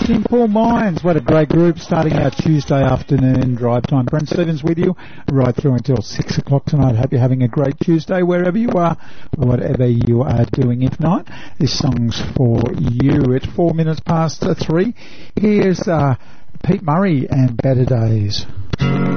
Simple Minds. What a great group starting our Tuesday afternoon drive time. Brent Stevens with you right through until 6 o'clock tonight. Hope you're having a great Tuesday wherever you are, whatever you are doing. If not, this song's for you. At 4 minutes past 3, here's Pete Murray and Better Days.